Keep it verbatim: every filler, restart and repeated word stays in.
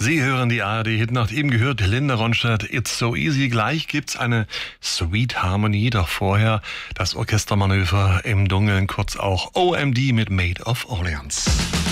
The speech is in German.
Sie hören die A R D-Hitnacht. Eben gehört Linda Ronstadt, It's So Easy. Gleich gibt's eine Sweet Harmony, doch vorher das Orchestermanöver im Dunkeln, kurz auch O M D mit Maid of Orleans.